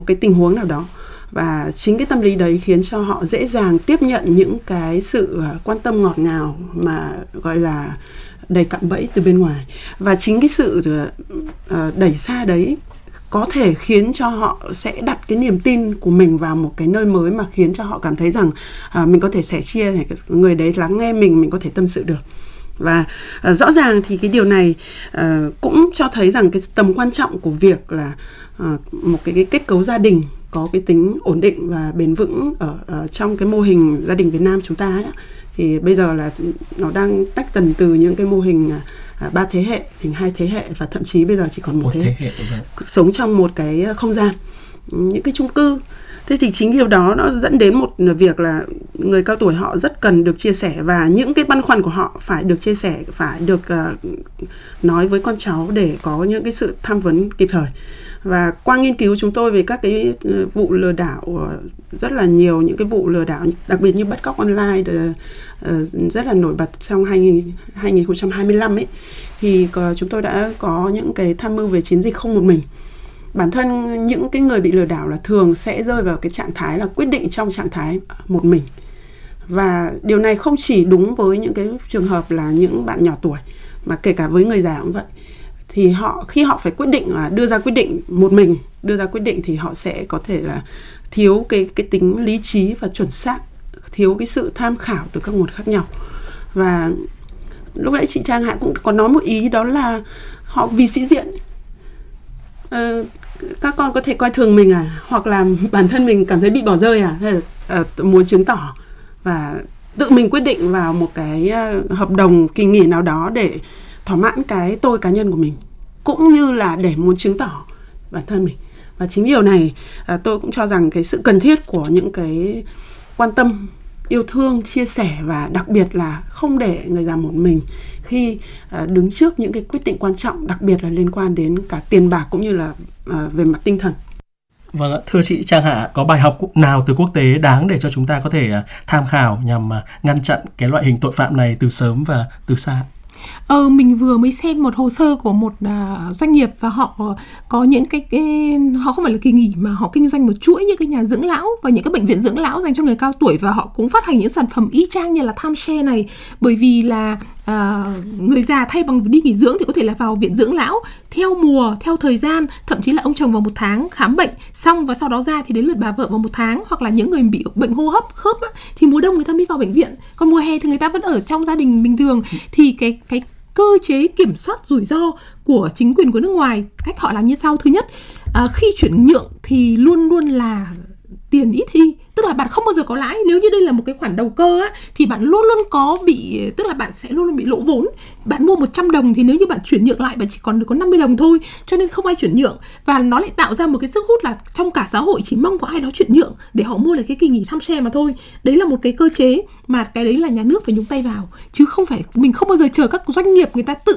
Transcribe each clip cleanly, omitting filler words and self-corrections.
cái tình huống nào đó. Và chính cái tâm lý đấy khiến cho họ dễ dàng tiếp nhận những cái sự quan tâm ngọt ngào mà gọi là đầy cạm bẫy từ bên ngoài. Và chính cái sự đẩy xa đấy có thể khiến cho họ sẽ đặt cái niềm tin của mình vào một cái nơi mới mà khiến cho họ cảm thấy rằng mình có thể sẻ chia này, người đấy lắng nghe mình có thể tâm sự được. Và rõ ràng thì cái điều này cũng cho thấy rằng cái tầm quan trọng của việc là một cái kết cấu gia đình có cái tính ổn định và bền vững ở trong cái mô hình gia đình Việt Nam chúng ta ấy. Thì bây giờ là nó đang tách dần từ những cái mô hình 3 thế hệ thành 2 thế hệ, và thậm chí bây giờ chỉ còn một thế hệ sống trong một cái không gian, những cái chung cư. Thế thì chính điều đó nó dẫn đến một việc là người cao tuổi họ rất cần được chia sẻ, và những cái băn khoăn của họ phải được chia sẻ, phải được nói với con cháu để có những cái sự tham vấn kịp thời. Và qua nghiên cứu chúng tôi về các cái vụ lừa đảo, rất là nhiều những cái vụ lừa đảo, đặc biệt như bắt cóc online rất là nổi bật trong 2025 ấy, thì chúng tôi đã có những cái tham mưu về chiến dịch không một mình. Bản thân những cái người bị lừa đảo là thường sẽ rơi vào cái trạng thái là quyết định trong trạng thái một mình. Và điều này không chỉ đúng với những cái trường hợp là những bạn nhỏ tuổi, mà kể cả với người già cũng vậy. Thì khi họ phải quyết định là đưa ra quyết định một mình, đưa ra quyết định thì họ sẽ có thể là thiếu cái tính lý trí và chuẩn xác, thiếu cái sự tham khảo từ các nguồn khác nhau. Và lúc nãy chị Trang Hạ cũng có nói một ý, đó là họ vì sĩ diện. Các con có thể coi thường mình hoặc là bản thân mình cảm thấy bị bỏ rơi hay là muốn chứng tỏ, và tự mình quyết định vào một cái hợp đồng kỳ nghỉ nào đó để thỏa mãn cái tôi cá nhân của mình, cũng như là để muốn chứng tỏ bản thân mình. Và chính điều này tôi cũng cho rằng cái sự cần thiết của những cái quan tâm, yêu thương, chia sẻ, và đặc biệt là không để người già một mình khi đứng trước những cái quyết định quan trọng, đặc biệt là liên quan đến cả tiền bạc cũng như là về mặt tinh thần. Vâng ạ, thưa chị Trang Hạ, có bài học nào từ quốc tế đáng để cho chúng ta có thể tham khảo nhằm ngăn chặn cái loại hình tội phạm này từ sớm và từ xa? Mình vừa mới xem một hồ sơ của một doanh nghiệp, và họ có những cái họ không phải là kỳ nghỉ mà họ kinh doanh một chuỗi những cái nhà dưỡng lão và những cái bệnh viện dưỡng lão dành cho người cao tuổi, và họ cũng phát hành những sản phẩm y chang như là timeshare này. Bởi vì là người già thay bằng đi nghỉ dưỡng thì có thể là vào viện dưỡng lão theo mùa, theo thời gian, thậm chí là ông chồng vào 1 tháng khám bệnh xong và sau đó ra thì đến lượt bà vợ vào 1 tháng, hoặc là những người bị bệnh hô hấp khớp thì mùa đông người ta mới vào bệnh viện, còn mùa hè thì người ta vẫn ở trong gia đình bình thường. Thì cái cơ chế kiểm soát rủi ro của chính quyền của nước ngoài, cách họ làm như sau. Thứ nhất, khi chuyển nhượng thì luôn luôn là tiền ít hy, tức là bạn không bao giờ có lãi. Nếu như đây là một cái khoản đầu cơ thì bạn luôn luôn có bị, tức là bạn sẽ luôn luôn bị lỗ vốn. Bạn mua 100 đồng thì nếu như bạn chuyển nhượng lại bạn chỉ còn được có 50 đồng thôi, cho nên không ai chuyển nhượng. Và nó lại tạo ra một cái sức hút là trong cả xã hội chỉ mong có ai đó chuyển nhượng để họ mua lại cái kỳ nghỉ timeshare mà thôi. Đấy là một cái cơ chế mà cái đấy là nhà nước phải nhúng tay vào, chứ không phải mình không bao giờ chờ các doanh nghiệp người ta tự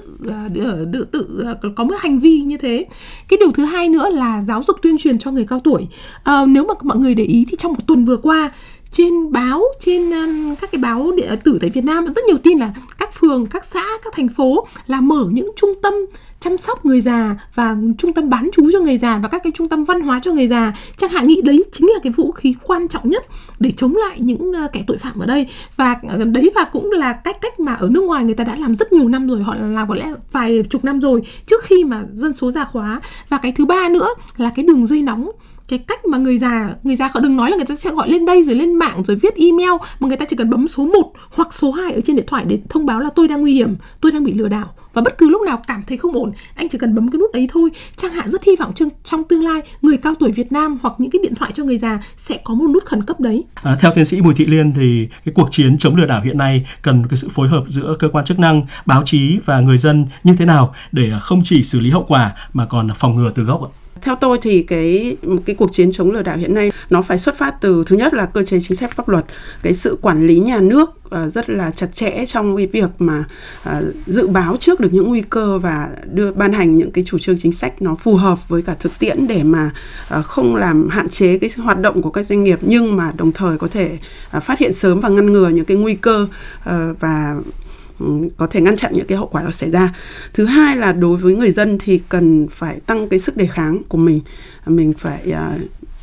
có một hành vi như thế. Cái điều thứ hai nữa là giáo dục tuyên truyền cho người cao tuổi. Nếu mà mọi người để ý thì trong một tuần vừa qua, trên báo, trên các cái báo điện tử tại Việt Nam rất nhiều tin là các phường, các xã, các thành phố là mở những trung tâm chăm sóc người già và trung tâm bán trú cho người già và các cái trung tâm văn hóa cho người già. Chẳng hạn nghĩ đấy chính là cái vũ khí quan trọng nhất để chống lại những kẻ tội phạm ở đây. Và đấy và cũng là cách mà ở nước ngoài người ta đã làm rất nhiều năm rồi, họ làm có lẽ vài chục năm rồi trước khi mà dân số già hóa. Và cái thứ ba nữa là cái đường dây nóng. Cái cách mà người già họ đừng nói là người ta sẽ gọi lên đây rồi lên mạng rồi viết email, mà người ta chỉ cần bấm số 1 hoặc số 2 ở trên điện thoại để thông báo là tôi đang nguy hiểm, tôi đang bị lừa đảo. Và bất cứ lúc nào cảm thấy không ổn, anh chỉ cần bấm cái nút ấy thôi. Trang Hạ rất hy vọng trong tương lai người cao tuổi Việt Nam hoặc những cái điện thoại cho người già sẽ có một nút khẩn cấp đấy. Theo tiến sĩ Bùi Thị Liên thì cái cuộc chiến chống lừa đảo hiện nay cần cái sự phối hợp giữa cơ quan chức năng, báo chí và người dân như thế nào để không chỉ xử lý hậu quả mà còn phòng ngừa từ gốc ạ? Theo tôi thì cái cuộc chiến chống lừa đảo hiện nay nó phải xuất phát từ, thứ nhất là cơ chế chính sách pháp luật, cái sự quản lý nhà nước rất là chặt chẽ trong cái việc mà dự báo trước được những nguy cơ và ban hành những cái chủ trương chính sách nó phù hợp với cả thực tiễn để mà không làm hạn chế cái hoạt động của các doanh nghiệp, nhưng mà đồng thời có thể phát hiện sớm và ngăn ngừa những cái nguy cơ và có thể ngăn chặn những cái hậu quả xảy ra. Thứ hai là đối với người dân thì cần phải tăng cái sức đề kháng của mình phải